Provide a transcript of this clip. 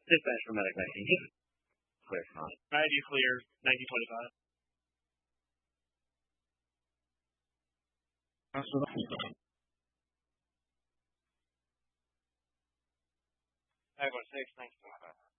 Dispatch for medic 19. Clear for us. You clear 1925. I was 6, 1925.